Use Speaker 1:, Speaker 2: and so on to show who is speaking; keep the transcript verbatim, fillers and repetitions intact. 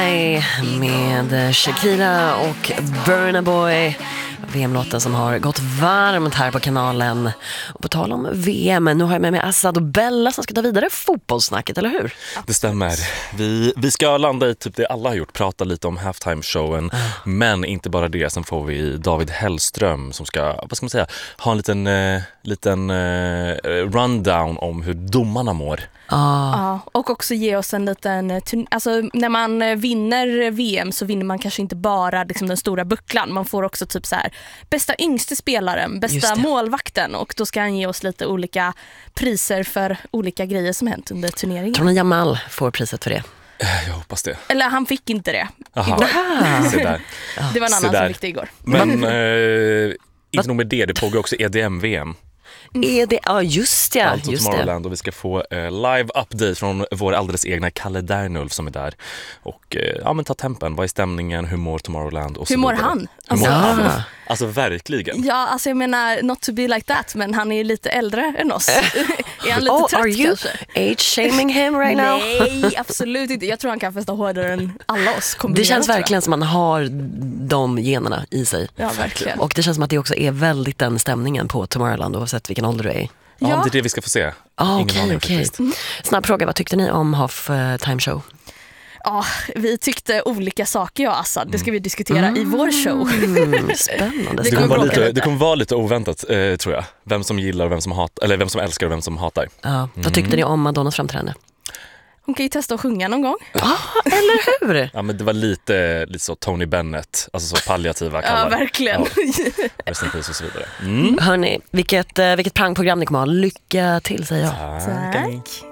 Speaker 1: High med Shakira och Burna Boy. V M-låten som har gått varmt här på kanalen. Och på tal om V M, nu har jag med mig Assad och Bella som ska ta vidare fotbollssnacket, eller hur?
Speaker 2: Det stämmer. Vi, vi ska landa i typ det alla har gjort, prata lite om halftime-showen. Mm. Men inte bara det, sen får vi David Hellström som ska, vad ska man säga, ha en liten, eh, liten eh, rundown om hur domarna mår.
Speaker 3: Ah. Ja, och också ge oss en liten, alltså när man vinner V M så vinner man kanske inte bara liksom den stora bucklan, man får också typ så här bästa yngste spelaren, bästa målvakten, och då ska han ge oss lite olika priser för olika grejer som hänt under turneringen.
Speaker 1: Tror ni Jamal får priset för det?
Speaker 2: Jag hoppas det.
Speaker 3: Eller han fick inte det.
Speaker 2: Se där.
Speaker 3: Det var en annan som fick det igår.
Speaker 2: Men eh, inte nog med det, det pågår också E D M-V M.
Speaker 1: Är det, ja just ja,
Speaker 2: Allt
Speaker 1: just
Speaker 2: Tomorrowland
Speaker 1: det.
Speaker 2: Och vi ska få eh, live update från vår alldeles egna Kalle Dernulf som är där och eh, ja men ta tempen, vad är stämningen, hur mår Tomorrowland och så
Speaker 3: hur mår
Speaker 2: vidare.
Speaker 3: han?
Speaker 2: Hur
Speaker 3: Alltså,
Speaker 2: mår
Speaker 1: ja.
Speaker 2: han? Alltså verkligen.
Speaker 3: Ja, alltså jag menar not to be like that, men han är ju lite äldre än oss. Är han lite
Speaker 1: oh,
Speaker 3: trött
Speaker 1: are you
Speaker 3: kanske?
Speaker 1: Age-shaming him right now?
Speaker 3: Nej, absolut inte. Jag tror han kan festa hårdare än alla oss.
Speaker 1: Det känns verkligen som man har de generna i sig.
Speaker 3: Ja, verkligen.
Speaker 1: Och det känns som att det också är väldigt den stämningen på Tomorrowland oavsett vilken ålder du är.
Speaker 2: Ja,
Speaker 3: Ja.
Speaker 2: det är det vi ska få se.
Speaker 1: Ah, okej, okay, okej. Okay. Mm. Snabb fråga, vad tyckte ni om Half Time Show?
Speaker 3: Ja, vi tyckte olika saker, jag och Assad. Det ska vi diskutera mm. i vår show.
Speaker 1: Mm, spännande.
Speaker 2: Det kommer, vara lite, det kommer vara lite oväntat, eh, tror jag. Vem som gillar och vem som hatar, eller vem som älskar och vem som hatar.
Speaker 1: Ja, mm. Vad tyckte ni om Madonnas framträdande?
Speaker 3: Hon kan ju testa att sjunga någon gång.
Speaker 1: Ja, ah, eller hur?
Speaker 2: Ja, men det var lite, lite så Tony Bennett, alltså så palliativa kallar.
Speaker 3: Ja, verkligen.
Speaker 2: Ja, och så vidare. Mm.
Speaker 1: Hörrni, vilket, vilket prangprogram ni kommer ha. Lycka till, säger jag.
Speaker 2: Tack.
Speaker 3: Tack.